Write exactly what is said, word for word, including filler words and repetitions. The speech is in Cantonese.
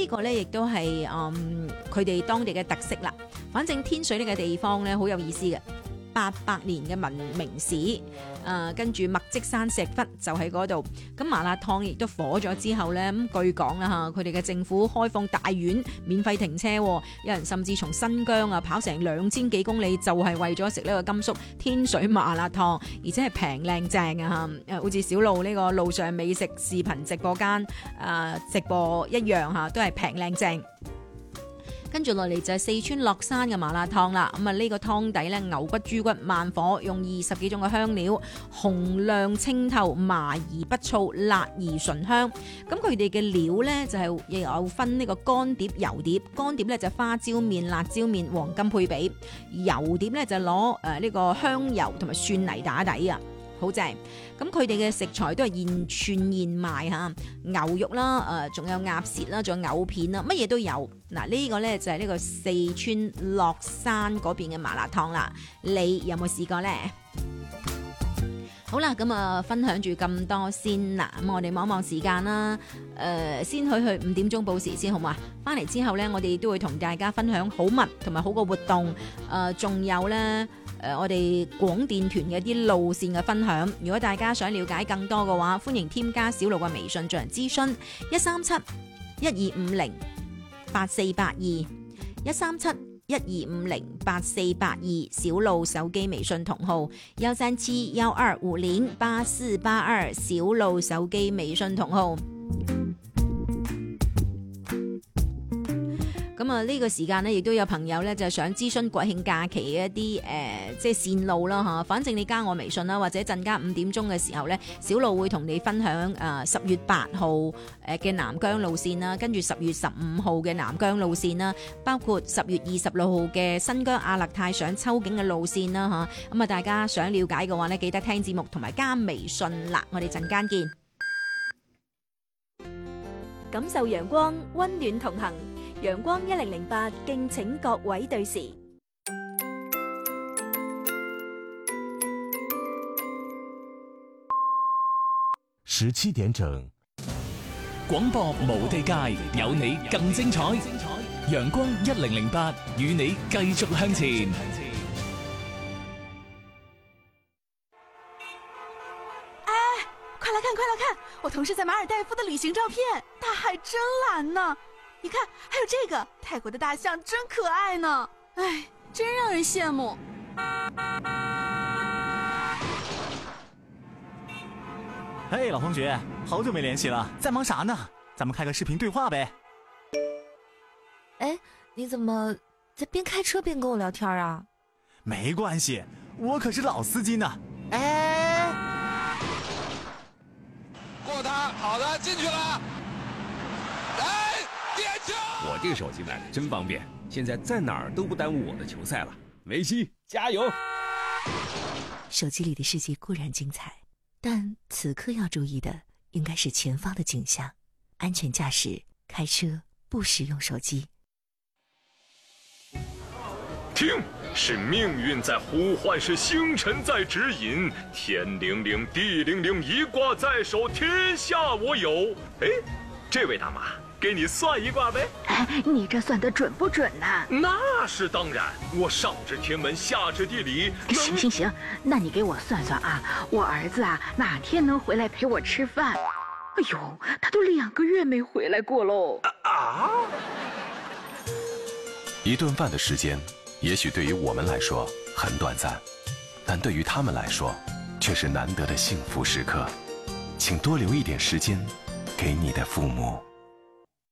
個咧亦都係嗯佢哋當地嘅特色啦。反正天水呢個地方咧好有意思嘅。八百年嘅文明史，誒、呃、跟住麥積山石窟就喺嗰度。咁麻辣燙亦都火咗之後咧，咁據講啦嚇，佢哋嘅政府開放大院免費停車，有人甚至從新疆啊跑成兩千幾公里，就係、是、為咗食呢個甘肅天水麻辣燙，而且係平靚正啊嚇，誒好似小路呢個路上美食視頻直播間誒、呃、直播一樣嚇，都係平靚正。跟住落嚟就係四川樂山嘅麻辣燙啦，咁啊呢個湯底咧牛骨、豬骨慢火，用二十幾種嘅香料，紅亮清透，麻而不燥，辣而醇香。咁佢哋嘅料咧就係亦有分呢個乾碟、油碟。乾碟咧就花椒麵、辣椒麵黃金配比，油碟咧就攞誒呢個香油同埋蒜泥打底啊。好正，咁佢哋嘅食材都係現串現賣嚇，牛肉啦，誒、呃、仲有鴨舌啦，仲有藕片啦，乜嘢都有。嗱、這個、呢個咧就係、是、呢個四川樂山嗰邊嘅麻辣燙啦，你有冇試過呢？好啦，咁啊分享住咁多先啦，咁我哋望望時間啦，誒、呃、先去去五點鐘報時先好嘛？翻嚟之後咧，我哋都會同大家分享好物同埋好個活動，誒、呃、仲有咧。誒、呃，我哋廣電團嘅一啲路線嘅分享，如果大家想了解更多嘅話，歡迎添加小路嘅微信進行諮詢，一三七一二五零八四八二，一三七一二五零八四八二，小路手機微信同號幺三七幺二五零八四八二，小路手機微信同號。咁啊，呢個時間呢，亦都有朋友咧就想諮詢國慶假期嘅一啲誒、呃，即係線路啦嚇。反正你加我微信啦，或者陣間五點鐘嘅時候咧，小路會同你分享誒十月八號誒嘅南疆路線啦，跟住十月十五號嘅南疆路線啦，包括十月二十六號嘅新疆阿勒泰上秋景嘅路線啦嚇。咁啊，大家想了解嘅話呢，記得聽節目同埋加微信啦。我哋陣間見， 感受陽光，溫暖同行。陽光一零零八，敬請各位對時。 十七點整， 廣播無地界，有你更精彩。陽光一零零八，與你繼續向前。 哎，快來看，快來看，我同事在馬爾代夫的旅行照片，大海真藍呢。你看，還有這個泰國的大象真可愛呢，哎，真讓人羨慕。 嘿，老同學，好久沒聯繫了，在忙啥呢？咱們開個視頻對話唄。 哎，你怎麼在邊開車邊跟我聊天啊？ 沒關係，我可是老司機呢。哎， 過他，好的，進去了。哎，點球！ 我這個手機買的真方便，現在在哪兒都不耽誤我的球賽了。梅西，加油！ 手機裡的世界固然精彩，但此刻要注意的應該是前方的景象，安全駕駛，開車不使用手機。 聽，是命運在呼喚，是星辰在指引，天靈靈，地靈靈，一卦在手，天下我有。哎，這位大媽，給你算一卦唄。 哎，你這算得準不準呢？ 那是當然，我上知天文，下知地理。 行行行，那你給我算算啊，我兒子啊哪天能回來陪我吃飯？哎呦，他都兩個月沒回來過嘍。 啊！ 一頓飯的時間，也許對於我們來說很短暫，但對於他們來說，卻是難得的幸福時刻。請多留一點時間給你的父母。